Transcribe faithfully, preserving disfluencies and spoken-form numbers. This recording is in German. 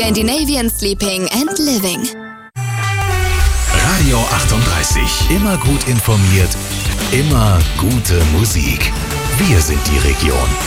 Scandinavian Sleeping and Living. Radio achtunddreißig. Immer gut informiert, immer gute Musik. Wir sind die Region.